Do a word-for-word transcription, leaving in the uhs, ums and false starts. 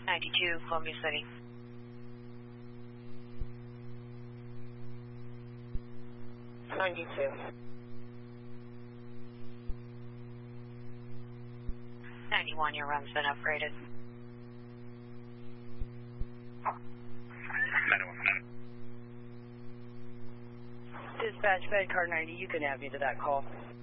ninety-two, Columbia City. ninety-two. ninety-one, your run's been upgraded. ninety-one. Dispatch, Bed Car ninety, you can add me to that call.